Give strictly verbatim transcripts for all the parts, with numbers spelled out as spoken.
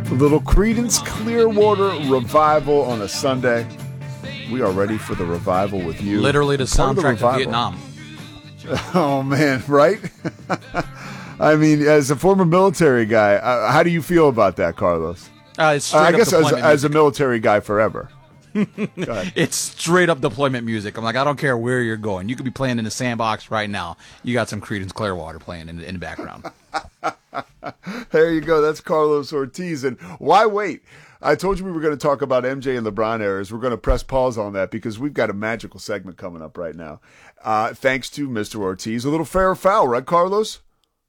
A little Creedence Clearwater Revival on a Sunday. We are ready for the revival with you. Literally the soundtrack the to Vietnam. Oh, man, right? I mean, as a former military guy, uh, how do you feel about that, Carlos? Uh, it's uh, I straight guess up as, deployment as a music. military guy forever. It's straight up deployment music. I'm like, I don't care where you're going. You could be playing in the sandbox right now. You got some Creedence Clearwater playing in, in the background. There you go. That's Carlos Ortiz. And why wait? I told you we were going to talk about M J and LeBron eras. We're going to press pause on that because we've got a magical segment coming up right now. Uh, thanks to Mister Ortiz. A little fair or foul, right, Carlos?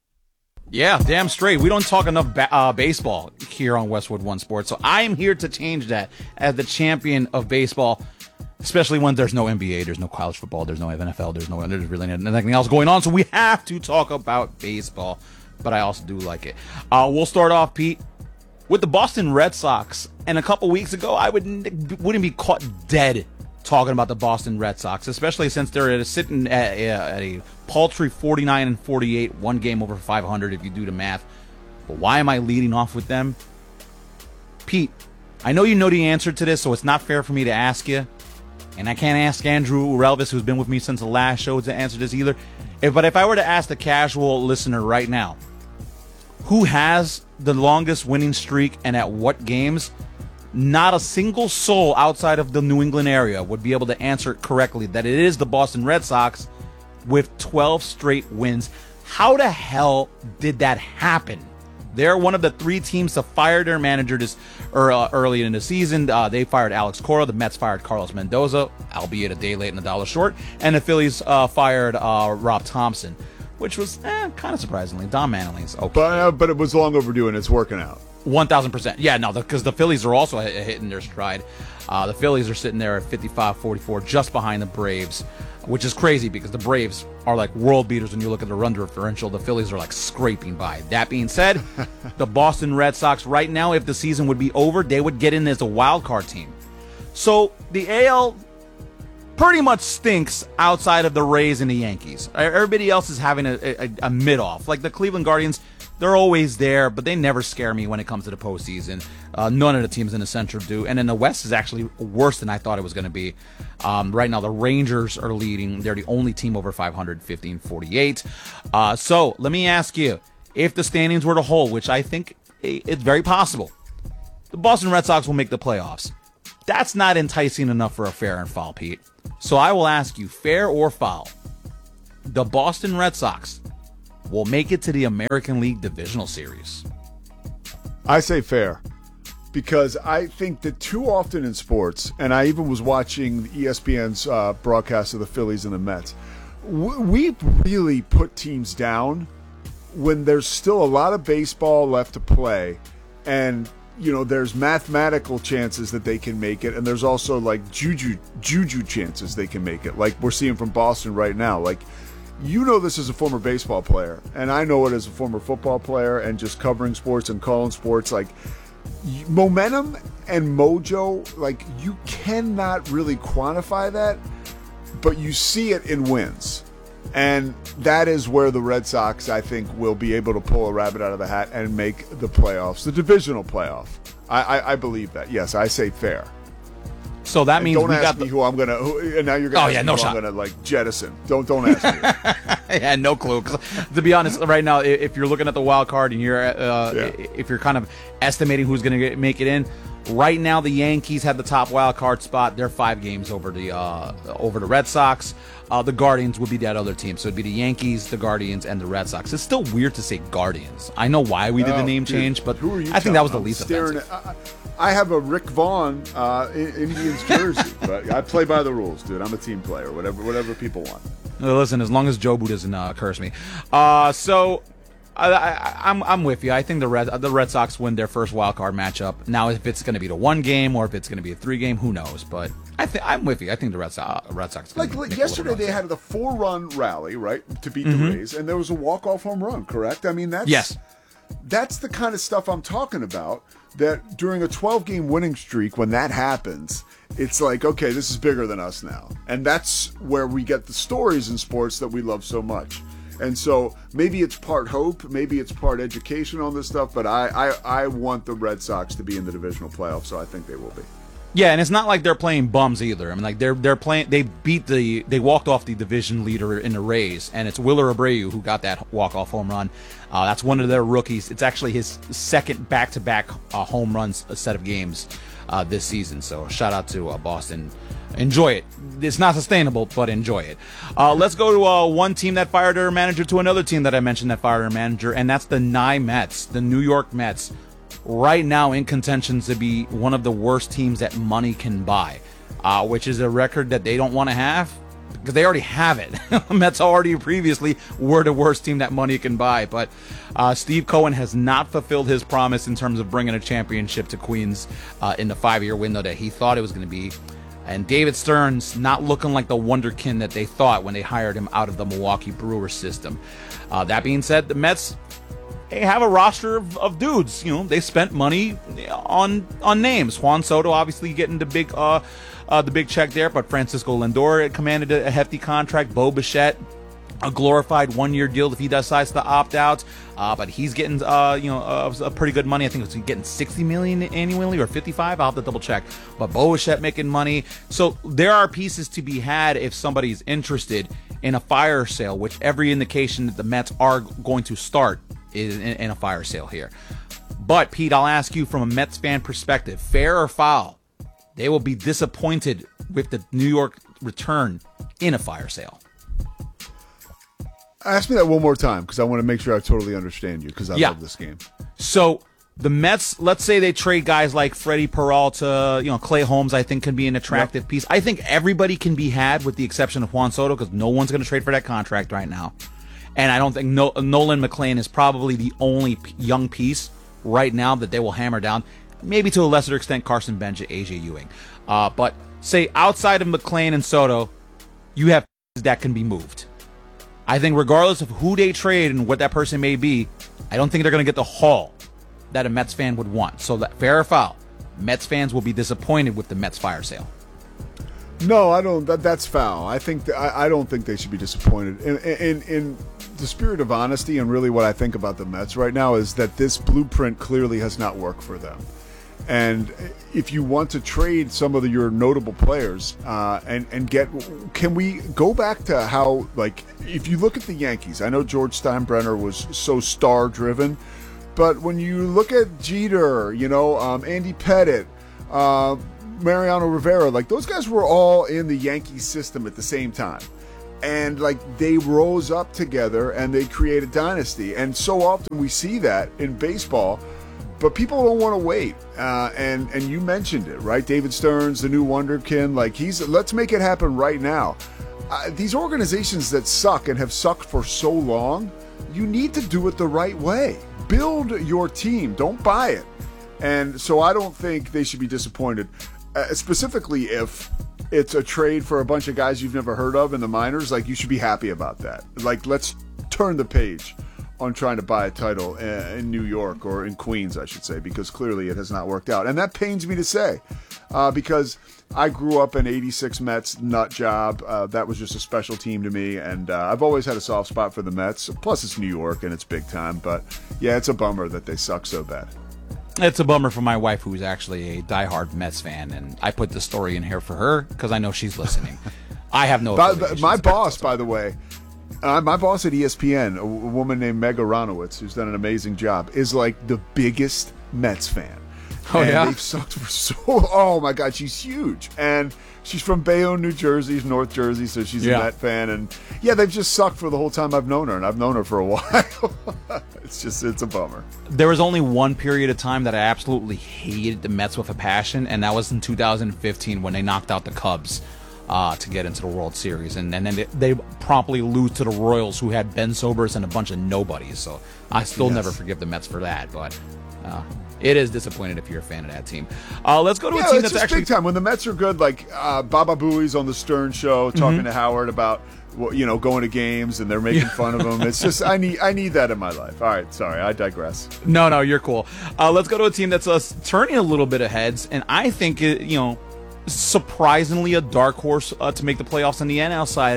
Yeah, damn straight. We don't talk enough ba- uh, baseball here on Westwood One Sports, so I am here to change that as the champion of baseball, especially when there's no N B A, there's no college football, there's no N F L, there's no there's really nothing else going on, so we have to talk about baseball, but I also do like it. Uh, we'll start off, Pete, with the Boston Red Sox, and a couple weeks ago, I wouldn't, wouldn't be caught dead talking about the Boston Red Sox, especially since they're sitting at, at a paltry forty-nine and forty-eight, one game over five hundred if you do the math. But why am I leading off with them? Pete, I know you know the answer to this, so it's not fair for me to ask you. And I can't ask Andrew Urelvis, who's been with me since the last show, to answer this either. If, but if I were to ask the casual listener right now, who has the longest winning streak and at what games? Not a single soul outside of the New England area would be able to answer it correctly that it is the Boston Red Sox with twelve straight wins. How the hell did that happen? They're one of the three teams to fire their manager this er, uh, early in the season. Uh, they fired Alex Cora. The Mets fired Carlos Mendoza, albeit a day late and a dollar short. And the Phillies uh, fired uh, Rob Thompson, which was eh, kind of surprisingly. Don Mattingly's okay. But, uh, but it was long overdue, and it's working out. one thousand percent. Yeah, no, because the, the Phillies are also h- hitting their stride. Uh, the Phillies are sitting there at fifty-five forty-four, just behind the Braves, which is crazy because the Braves are like world beaters when you look at the run differential. The Phillies are like scraping by. That being said, the Boston Red Sox right now, if the season would be over, they would get in as a wild card team. So the A L pretty much stinks outside of the Rays and the Yankees. Everybody else is having a, a, a mid-off. Like the Cleveland Guardians, they're always there, but they never scare me when it comes to the postseason. Uh, none of the teams in the Central do. And then the West is actually worse than I thought it was going to be. Um, right now, the Rangers are leading. They're the only team over five hundred, fifteen forty-eight. Uh, so let me ask you, if the standings were to hold, which I think it's very possible, the Boston Red Sox will make the playoffs. That's not enticing enough for a fair and foul, Pete. So I will ask you, fair or foul, the Boston Red Sox will make it to the American League Divisional Series? I say fair, because I think that too often in sports, and I even was watching E S P N's uh, broadcast of the Phillies and the Mets, w- we really put teams down when there's still a lot of baseball left to play, and you know there's mathematical chances that they can make it, and there's also like juju juju chances they can make it, like we're seeing from Boston right now. Like, you know this as a former baseball player, and I know it as a former football player and just covering sports and calling sports. Like, momentum and mojo, like, you cannot really quantify that, but you see it in wins. And that is where the Red Sox, I think, will be able to pull a rabbit out of the hat and make the playoffs, the divisional playoff. I, I, I believe that. Yes, I say fair. So that means don't we ask got me the... who I'm gonna. Who, and now you're gonna. Oh ask yeah, me no who shot. I'm gonna like jettison. Don't don't ask me. Yeah, no clue. 'Cause to be honest, right now, if you're looking at the wild card and you're, uh, Yeah. if you're kind of estimating who's going to make it in, right now the Yankees have the top wild card spot. They're five games over the uh, over the Red Sox. Uh, the Guardians would be that other team, so it'd be the Yankees, the Guardians, and the Red Sox. It's still weird to say Guardians. I know why we did the Oh, name dude, change, but who are you I think that was the I'm least staring offensive. At, I, I have a Rick Vaughn uh, Indians jersey, but I play by the rules, dude. I'm a team player. Whatever, whatever people want. Uh, Listen, as long as Joe Boo doesn't uh, curse me. Uh, so I, I, I'm I'm with you. I think the Red the Red Sox win their first wild card matchup. Now, if it's going to be the one game or if it's going to be a three game, who knows? But I think I'm with you. I think the Red Sox Red Sox Like, like yesterday, they had the four run rally, right, to beat Mm-hmm. the Rays, and there was a walk off home run. Correct? I mean, that's Yes. That's the kind of stuff I'm talking about. That during a twelve game winning streak, when that happens, it's like, okay, this is bigger than us now. And that's where we get the stories in sports that we love so much. And so maybe it's part hope, maybe it's part education on this stuff, but I, I, I want the Red Sox to be in the divisional playoffs, so I think they will be. Yeah, and it's not like they're playing bums either. I mean, like they're they're playing. They beat the. They walked off the division leader in the Rays, and it's Willer Abreu who got that walk off home run. Uh, that's one of their rookies. It's actually his second back to back home runs set of games uh, this season. So shout out to uh, Boston. Enjoy it. It's not sustainable, but enjoy it. Uh, let's go to uh, one team that fired their manager to another team that I mentioned that fired their manager, and that's the N Y Mets, the New York Mets. Right now in contention to be one of the worst teams that money can buy, uh, which is a record that they don't want to have because they already have it. Mets already previously were the worst team that money can buy, but uh, Steve Cohen has not fulfilled his promise in terms of bringing a championship to Queens uh, in the five-year window that he thought it was going to be. And David Stearns not looking like the wonderkin that they thought when they hired him out of the Milwaukee Brewers system. Uh, that being said, the Mets, they have a roster of, of dudes. You know, they spent money on on names. Juan Soto obviously getting the big uh, uh the big check there, but Francisco Lindor commanded a, a hefty contract. Bo Bichette, a glorified one-year deal if he decides to opt out. Uh, but he's getting uh you know uh, a pretty good money. I think it's getting sixty million annually or fifty-five. I'll have to double check. But Bo Bichette making money. So there are pieces to be had if somebody's interested in a fire sale, which every indication that the Mets are going to start is in, in a fire sale here. But Pete, I'll ask you from a Mets fan perspective, fair or foul, they will be disappointed with the New York return in a fire sale. Ask me that one more time because I want to make sure I totally understand you because I yeah. love this game. So the Mets, let's say they trade guys like Freddie Peralta, you know, Clay Holmes, I think can be an attractive yep. piece. I think everybody can be had with the exception of Juan Soto because no one's going to trade for that contract right now. And I don't think no, Nolan McLean is probably the only p- young piece right now that they will hammer down. Maybe to a lesser extent Carson Bench, A J Ewing. Uh, but say outside of McLean and Soto, you have that can be moved. I think regardless of who they trade and what that person may be, I don't think they're going to get the haul that a Mets fan would want. So that, fair or foul, Mets fans will be disappointed with the Mets fire sale. No, I don't. That, that's foul. I think that, I, I don't think they should be disappointed. In, in in the spirit of honesty, and really what I think about the Mets right now is that this blueprint clearly has not worked for them. And if you want to trade some of the, your notable players uh, and and get, can we go back to how, like, if you look at the Yankees, I know George Steinbrenner was so star driven, but when you look at Jeter, you know, um, Andy Pettitte, uh, Mariano Rivera, like those guys were all in the Yankees system at the same time. And like they rose up together and they created dynasty. And so often we see that in baseball, but people don't want to wait. Uh, and, and you mentioned it, right? David Stearns, the new wonderkin, like he's, let's make it happen right now. Uh, these organizations that suck and have sucked for so long, you need to do it the right way. Build your team. Don't buy it. And so I don't think they should be disappointed. Uh, specifically if it's a trade for a bunch of guys you've never heard of in the minors, like you should be happy about that. Like let's turn the page on trying to buy a title in, in New York or in Queens, I should say, because clearly it has not worked out. And that pains me to say uh, because I grew up in eighty-six Mets nut job. Uh, that was just a special team to me. And uh, I've always had a soft spot for the Mets. Plus it's New York and it's big time. But yeah, it's a bummer that they suck so bad. It's a bummer for my wife, who's actually a diehard Mets fan, and I put the story in here for her because I know she's listening. I have no. By, my boss, by the way, uh, my boss at E S P N, a, a woman named Meg Aronowitz, who's done an amazing job, is like the biggest Mets fan. Oh and yeah, they've sucked for so. Oh my God, she's huge, and she's from Bayonne, New Jersey, North Jersey, so she's yeah. a Met fan. And yeah, they've just sucked for the whole time I've known her, and I've known her for a while. It's just, it's a bummer. There was only one period of time that I absolutely hated the Mets with a passion, and that was in two thousand fifteen when they knocked out the Cubs uh, to get into the World Series, and, and then they, they promptly lose to the Royals, who had Ben Sobers and a bunch of nobodies. So I still yes. never forgive the Mets for that, but. Uh, It is disappointed if you're a fan of that team. Uh, let's go to yeah, a team it's that's just actually big time. When the Mets are good, like uh, Baba Booey's on the Stern Show talking mm-hmm. to Howard about well, you know going to games and they're making yeah. fun of him. It's just I need I need that in my life. All right, sorry, I digress. No, no, you're cool. Uh, let's go to a team that's uh, turning a little bit of heads, and I think it, you know surprisingly a dark horse uh, to make the playoffs on the N L side.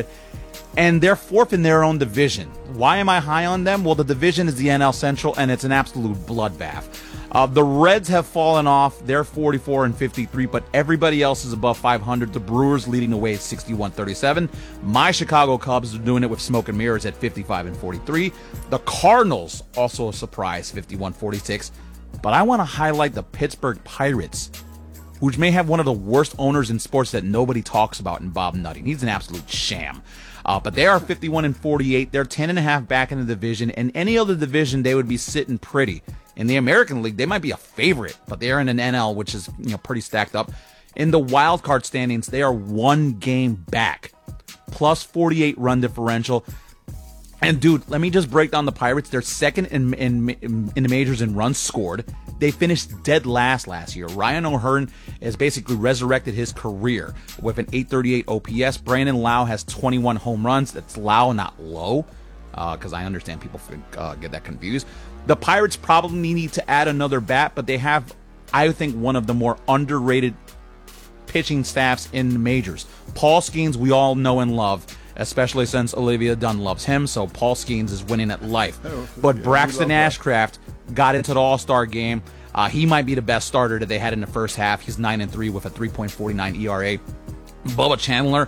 and they're fourth in their own division. Why am I high on them? Well, the division is the N L Central, and it's an absolute bloodbath. Uh, the Reds have fallen off. They're forty-four and fifty-three, but everybody else is above five hundred. The Brewers leading the way at sixty-one thirty-seven. My Chicago Cubs are doing it with smoke and mirrors at fifty-five and forty-three. The Cardinals, also a surprise, fifty-one forty-six. But I want to highlight the Pittsburgh Pirates, which may have one of the worst owners in sports that nobody talks about in Bob Nutting. He's an absolute sham. Uh, but they are fifty-one and forty-eight. They're ten and a half back in the division. In any other division, they would be sitting pretty. In the American League, they might be a favorite, but they're in an N L, which is, you know, pretty stacked up. In the wild card standings, they are one game back, plus forty-eight run differential. And dude, let me just break down the Pirates. They're second in in in the majors in runs scored. They finished dead last last year. Ryan O'Hearn has basically resurrected his career with an eight thirty-eight O P S. Brandon Lau has twenty-one home runs. That's Lau, not Low, because uh, I understand people uh, get that confused. The Pirates probably need to add another bat, but they have, I think, one of the more underrated pitching staffs in the majors. Paul Skeens, we all know and love, especially since Olivia Dunn loves him, so Paul Skeens is winning at life. Oh, but yeah, Braxton Ashcraft got into the All-Star game. Uh, he might be the best starter that they had in the first half. He's nine and three with a three point four nine E R A. Bubba Chandler,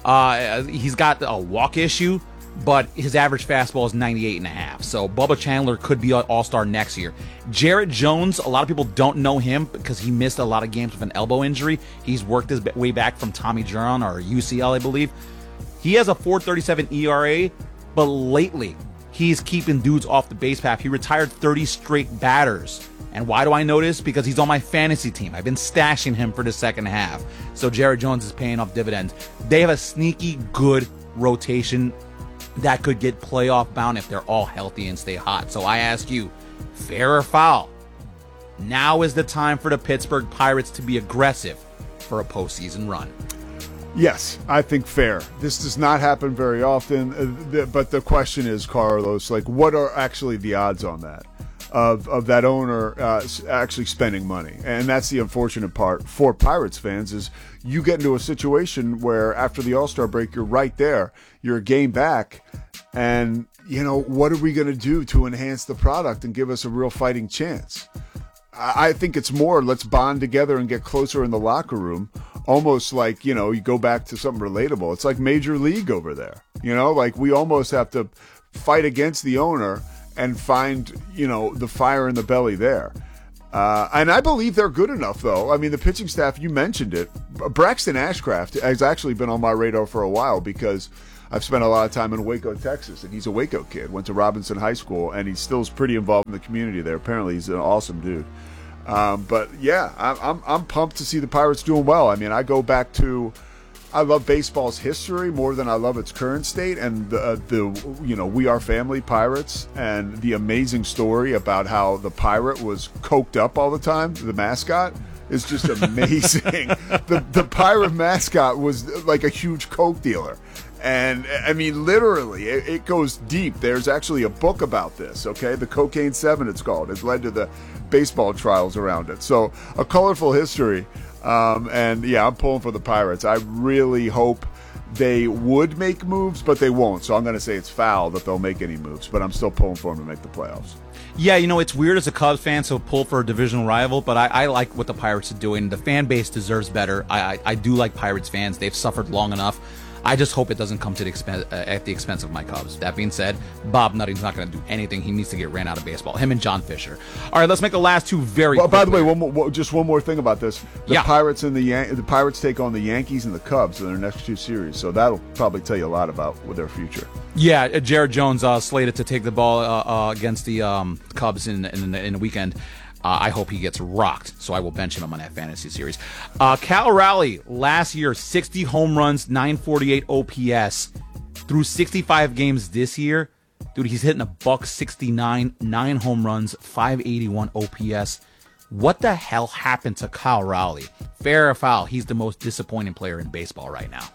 uh, he's got a walk issue, but his average fastball is ninety-eight and a half. So Bubba Chandler could be an all-star next year. Jarrett Jones, a lot of people don't know him because he missed a lot of games with an elbow injury. He's worked his way back from Tommy John or U C L, I believe. He has a four thirty-seven E R A, but lately he's keeping dudes off the base path. He retired thirty straight batters. And why do I know this? Because he's on my fantasy team. I've been stashing him for the second half. So Jarrett Jones is paying off dividends. They have a sneaky good rotation that could get playoff bound if they're all healthy and stay hot. So I ask you, fair or foul? Now is the time for the Pittsburgh Pirates to be aggressive for a postseason run. Yes, I think fair. This does not happen very often, uh, th- but the question is, Carlos, like, what are actually the odds on that? Of, of that owner uh, actually spending money. And that's the unfortunate part for Pirates fans is you get into a situation where after the All-Star break, you're right there. You're a game back. And, you know, what are we going to do to enhance the product and give us a real fighting chance? I, I think it's more let's bond together and get closer in the locker room. Almost like, you know, you go back to something relatable. It's like Major League over there. You know, like we almost have to fight against the owner and find, you know, the fire in the belly there. Uh, and I believe they're good enough, though. I mean, the pitching staff, you mentioned it. Braxton Ashcraft has actually been on my radar for a while because I've spent a lot of time in Waco, Texas, and he's a Waco kid. Went to Robinson High School, and he still is pretty involved in the community there. Apparently, he's an awesome dude. Um, but, yeah, I'm, I'm, I'm pumped to see the Pirates doing well. I mean, I go back to... I love baseball's history more than I love its current state, and the, uh, the you know We Are Family Pirates and the amazing story about how the pirate was coked up all the time. The mascot is just amazing. the the pirate mascot was like a huge coke dealer, and I mean literally it, it goes deep. There's actually a book about this. Okay, the Cocaine Seven, it's called. It led to the baseball trials around it. So a colorful history. Um, and, yeah, I'm pulling for the Pirates. I really hope they would make moves, but they won't. So I'm going to say it's foul that they'll make any moves, but I'm still pulling for them to make the playoffs. Yeah, you know, it's weird as a Cubs fan, so pull for a divisional rival, but I, I like what the Pirates are doing. The fan base deserves better. I, I, I do like Pirates fans. They've suffered long enough. I just hope it doesn't come to the expense uh, at the expense of my Cubs. That being said, Bob Nutting's not going to do anything. He needs to get ran out of baseball. Him and John Fisher. All right, let's make the last two very. Well, by the way, quickly. one more, just one more thing about this: the yeah. Pirates and the Yan- the Pirates take on the Yankees and the Cubs in their next two series. So that'll probably tell you a lot about with their future. Yeah, uh, Jarrett Jones uh, slated to take the ball uh, uh, against the um, Cubs in in, in the weekend. Uh, I hope he gets rocked, so I will bench him on that fantasy series. Uh, Cal Raleigh, last year, sixty home runs, nine forty-eight O P S. Through sixty-five games this year, dude, he's hitting a buck sixty-nine, nine home runs, five eighty-one O P S. What the hell happened to Cal Raleigh? Fair or foul, he's the most disappointing player in baseball right now.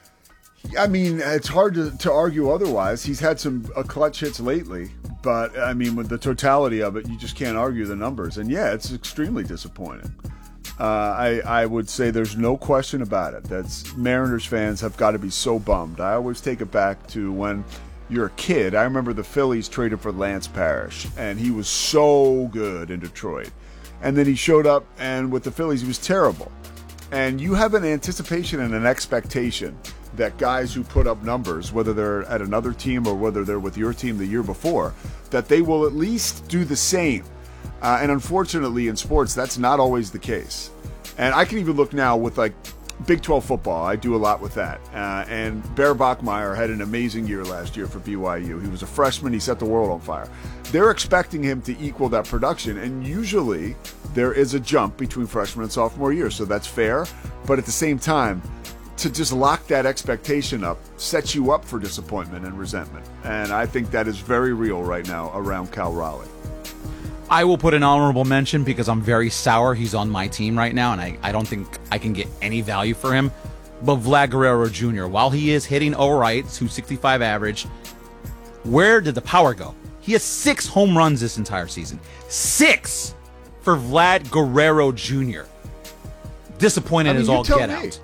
I mean, it's hard to, to argue otherwise. He's had some uh, clutch hits lately, but, I mean, with the totality of it, you just can't argue the numbers. And, yeah, it's extremely disappointing. Uh, I, I would say there's no question about it. That's Mariners fans have got to be so bummed. I always take it back to when you're a kid. I remember the Phillies traded for Lance Parrish, and he was so good in Detroit. And then he showed up, and with the Phillies, he was terrible. And you have an anticipation and an expectation that guys who put up numbers, whether they're at another team or whether they're with your team the year before, that they will at least do the same. Uh, and unfortunately, in sports, that's not always the case. And I can even look now with like Big twelve football. I do a lot with that. Uh, and Bear Bachmeier had an amazing year last year for B Y U. He was a freshman. He set the world on fire. They're expecting him to equal that production. And usually there is a jump between freshman and sophomore year. So that's fair. But at the same time, to just lock that expectation up sets you up for disappointment and resentment. And I think that is very real right now around Cal Raleigh. I will put an honorable mention because I'm very sour. He's on my team right now, and I, I don't think I can get any value for him. But Vlad Guerrero Junior, while he is hitting all right, two sixty-five average, where did the power go? He has six home runs this entire season. Six for Vlad Guerrero Junior Disappointed I mean, as all get me. out.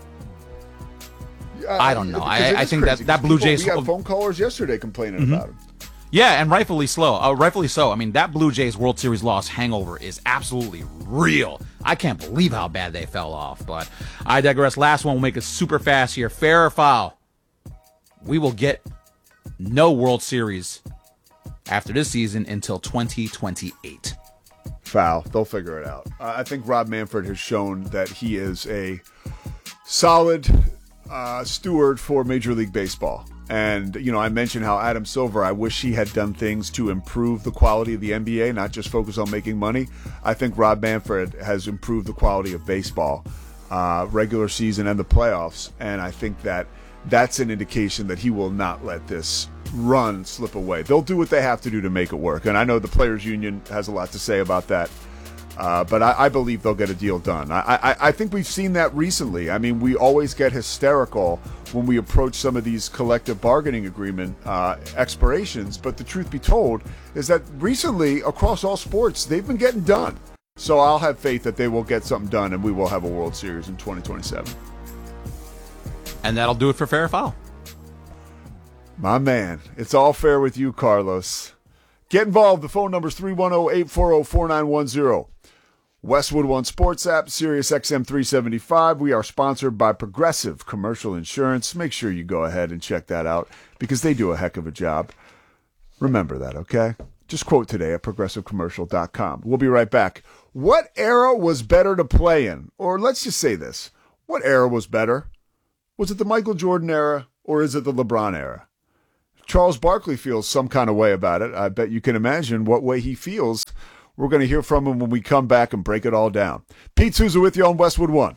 Uh, I don't know. I, I think crazy, that, that Blue people, Jays... We had phone callers yesterday complaining mm-hmm. about him. Yeah, and rightfully slow. Uh, rightfully so. I mean, that Blue Jays World Series loss hangover is absolutely real. I can't believe how bad they fell off, but I digress. Last one, we'll make it super fast here. Fair or foul? We will get no World Series after this season until twenty twenty-eight. Foul. They'll figure it out. Uh, I think Rob Manfred has shown that he is a solid uh, steward for Major League Baseball. And, you know, I mentioned how Adam Silver, I wish he had done things to improve the quality of the N B A, not just focus on making money. I think Rob Manfred has improved the quality of baseball, uh, regular season and the playoffs. And I think that that's an indication that he will not let this run slip away. They'll do what they have to do to make it work. And I know the Players Union has a lot to say about that. Uh, but I, I believe they'll get a deal done. I, I, I think we've seen that recently. I mean, we always get hysterical when we approach some of these collective bargaining agreement uh, expirations. But the truth be told is that recently, across all sports, they've been getting done. So I'll have faith that they will get something done and we will have a World Series in twenty twenty-seven. And that'll do it for Fair or Foul. My man, it's all fair with you, Carlos. Get involved. The phone number is three one zero, eight four zero, four nine one zero. Westwood One Sports app, Sirius X M three seventy-five. We are sponsored by Progressive Commercial Insurance. Make sure you go ahead and check that out because they do a heck of a job. Remember that, okay? Just quote today at progressive commercial dot com. We'll be right back. What era was better to play in? Or let's just say this. What era was better? Was it the Michael Jordan era or is it the LeBron era? Charles Barkley feels some kind of way about it. I bet you can imagine what way he feels. We're going to hear from him when we come back and break it all down. Pete Souza with you on Westwood One.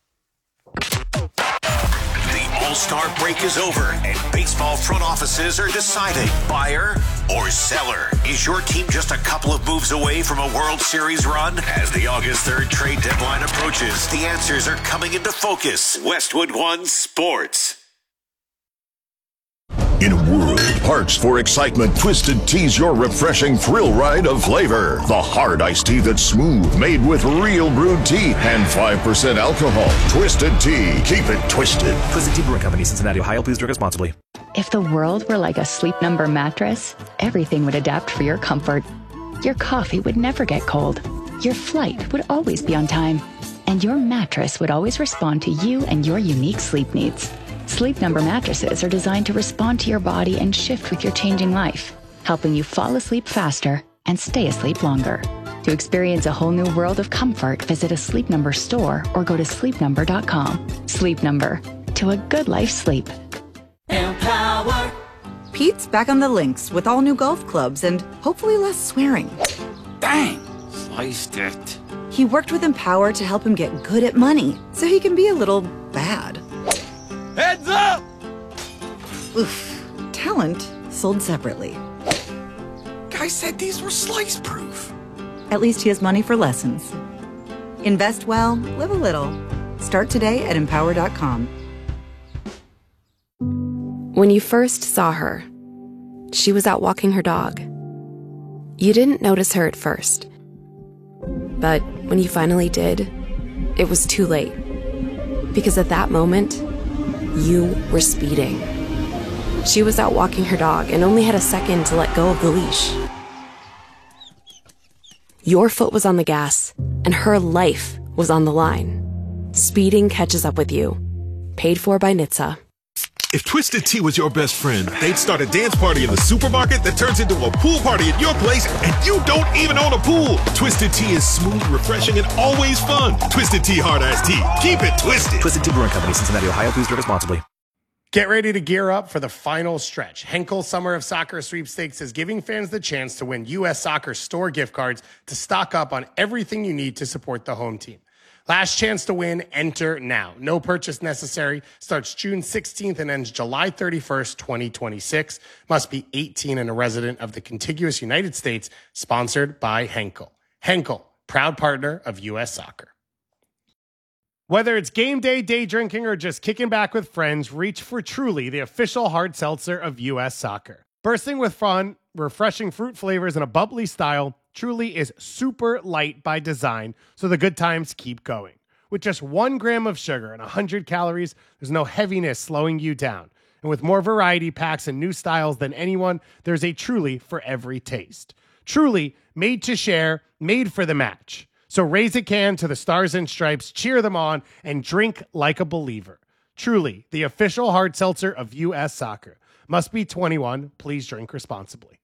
The All-Star break is over, and baseball front offices are deciding buyer or seller. Is your team just a couple of moves away from a World Series run? As the August third trade deadline approaches, the answers are coming into focus. Westwood One Sports. In a world parched for excitement, Twisted Tea's your refreshing thrill ride of flavor. The hard iced tea that's smooth, made with real brewed tea and five percent alcohol. Twisted Tea. Keep it twisted. Twisted Tea Brewing Company, Cincinnati, Ohio. Please drink responsibly. If the world were like a Sleep Number mattress, everything would adapt for your comfort. Your coffee would never get cold. Your flight would always be on time. And your mattress would always respond to you and your unique sleep needs. Sleep Number mattresses are designed to respond to your body and shift with your changing life, helping you fall asleep faster and stay asleep longer. To experience a whole new world of comfort, visit a Sleep Number store or go to sleep number dot com. Sleep Number. To a good life sleep. Empower. Pete's back on the links with all new golf clubs and hopefully less swearing. Dang! Sliced it. He worked with Empower to help him get good at money so he can be a little bad. Heads up! Oof. Talent sold separately. Guy said these were slice proof. At least he has money for lessons. Invest well, live a little. Start today at empower dot com. When you first saw her, she was out walking her dog. You didn't notice her at first. But when you finally did, it was too late. Because at that moment, you were speeding. She was out walking her dog and only had a second to let go of the leash. Your foot was on the gas, and her life was on the line. Speeding catches up with you. Paid for by N H T S A. If Twisted Tea was your best friend, they'd start a dance party in the supermarket that turns into a pool party at your place, and you don't even own a pool. Twisted Tea is smooth, refreshing, and always fun. Twisted Tea Hard Iced Tea. Keep it twisted. Twisted Tea Brewing Company, Cincinnati, Ohio. Please drink responsibly. Get ready to gear up for the final stretch. Henkel Summer of Soccer Sweepstakes is giving fans the chance to win U S Soccer store gift cards to stock up on everything you need to support the home team. Last chance to win, enter now. No purchase necessary. Starts June sixteenth and ends July thirty-first, twenty twenty-six. Must be eighteen and a resident of the contiguous United States. Sponsored by Henkel. Henkel, proud partner of U S Soccer. Whether it's game day, day drinking, or just kicking back with friends, reach for Truly, the official hard seltzer of U S Soccer. Bursting with fun, refreshing fruit flavors, and a bubbly style, Truly is super light by design, so the good times keep going. With just one gram of sugar and one hundred calories, there's no heaviness slowing you down. And with more variety packs and new styles than anyone, there's a Truly for every taste. Truly, made to share, made for the match. So raise a can to the Stars and Stripes, cheer them on, and drink like a believer. Truly, the official hard seltzer of U S Soccer. Must be twenty-one. Please drink responsibly.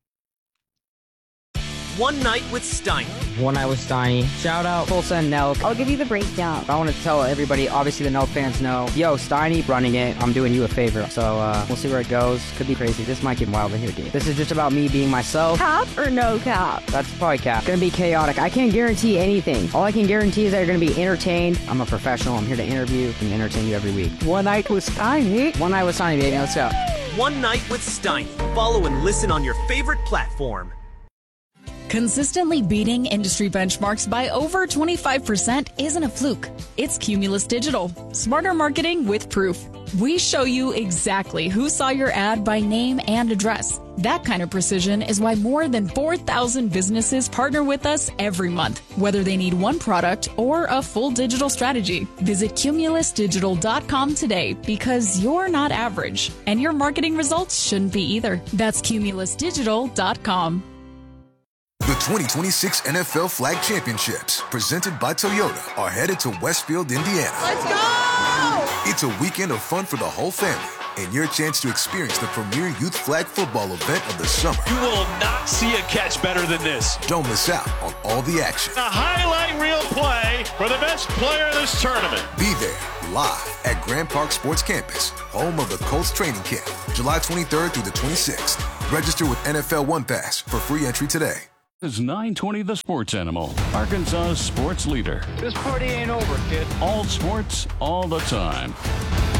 One Night with Steiny. One Night with Steiny. Shout out Tulsa and Nelk. I'll give you the breakdown. I want to tell everybody, obviously the Nelk fans know, yo, Steiny running it. I'm doing you a favor. So uh, we'll see where it goes. Could be crazy. This might get wild in here, dude. This is just about me being myself. Cap or no cap? That's probably cap. Gonna be chaotic. I can't guarantee anything. All I can guarantee is that you're gonna be entertained. I'm a professional. I'm here to interview and entertain you every week. One Night with Steiny. One Night with Steiny, baby. Let's go. One Night with Steiny. Follow and listen on your favorite platform. Consistently beating industry benchmarks by over twenty-five percent isn't a fluke. It's Cumulus Digital. Smarter marketing with proof. We show you exactly who saw your ad by name and address. That kind of precision is why more than four thousand businesses partner with us every month, whether they need one product or a full digital strategy. Visit cumulus digital dot com today because you're not average, and your marketing results shouldn't be either. That's cumulus digital dot com. The twenty twenty-six N F L Flag Championships, presented by Toyota, are headed to Westfield, Indiana. Let's go! It's a weekend of fun for the whole family and your chance to experience the premier youth flag football event of the summer. You will not see a catch better than this. Don't miss out on all the action. A highlight reel play for the best player in this tournament. Be there live at Grand Park Sports Campus, home of the Colts training camp, July twenty-third through the twenty-sixth. Register with N F L One Pass for free entry today. Is nine twenty The Sports Animal, Arkansas's sports leader. This party ain't over, kid. All sports, all the time.